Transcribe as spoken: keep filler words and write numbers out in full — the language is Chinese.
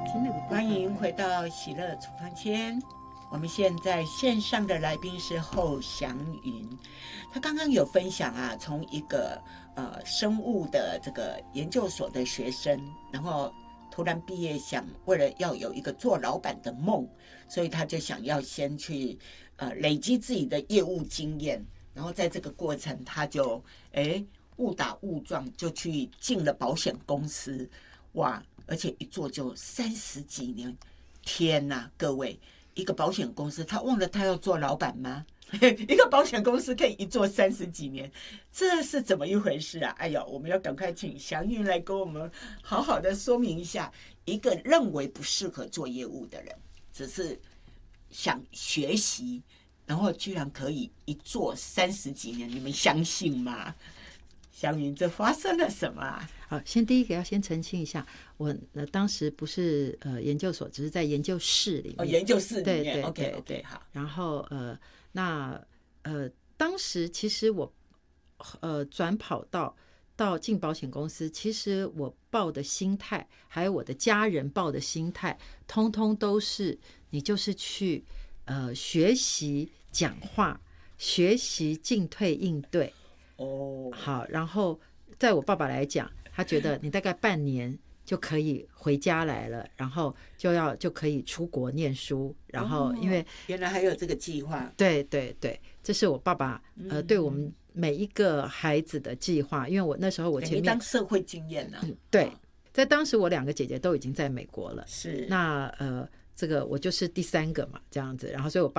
听那个。 欢迎回到喜乐处方间。我们现在线上的来宾是后祥云，他刚刚有分享啊，从一个呃生物的这个研究所的学生，然后突然毕业，想为了要有一个做老板的梦，所以他就想要先去呃累积自己的业务经验，然后在这个过程他就哎误打误撞就去进了保险公司，哇！而且一做就三十几年，天哪，各位！一个保险公司，他忘了他要做老板吗？一个保险公司可以一做三十几年，这是怎么一回事啊？哎呦，我们要赶快请祥云来跟我们好好的说明一下，一个认为不适合做业务的人，只是想学习，然后居然可以一做三十几年，你们相信吗？祥云，这发生了什么啊？ 好，先第一个要先澄清一下，我呃当时不是呃研究所，只是在研究室里面。 哦，研究室里面。 对对 OK 对 OK 对。 好。 然后呃那呃当时其实我呃转跑道到进保险公司，其实我抱的心态，还有我的家人抱的心态，通通都是你就是去呃学习讲话，学习进退应对。 哦， 好，然后在我爸爸来讲，他觉得你大概半年就可以回家来了，然后就要就可以出国念书，然后因为、 哦、原来还有这个计划。 对对对，这是我爸爸呃、嗯、对我们每一个孩子的计划，因为我那时候我前面当社会经验呢、啊嗯， 对，在当时我两个姐姐都已经在美国了， 是那呃这个我就是第三个嘛，这样子，然后所以我爸